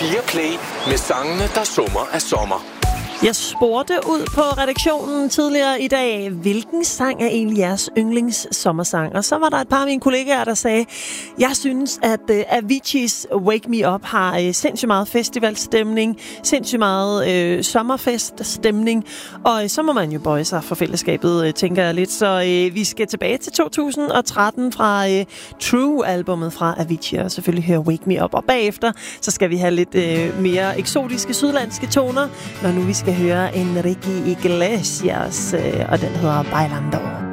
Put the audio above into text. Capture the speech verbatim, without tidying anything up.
P fire Play med sangene, der summer af sommer. Jeg spurgte ud på redaktionen tidligere i dag, hvilken sang er egentlig jeres yndlings sommersang? Og så var der et par af mine kollegaer, der sagde, jeg synes, at uh, Avicii's Wake Me Up har uh, sindssygt meget festivalstemning, sindssygt meget uh, sommerfeststemning, og uh, så må man jo bøje sig for fællesskabet, uh, tænker jeg lidt. Så uh, vi skal tilbage til to tusind og tretten fra uh, True-albummet fra Avicii, og selvfølgelig høre Wake Me Up. Og bagefter, så skal vi have lidt uh, mere eksotiske sydlandske toner, når nu vi skal høre Enrique Iglesias, øh, og den hedder Bailando.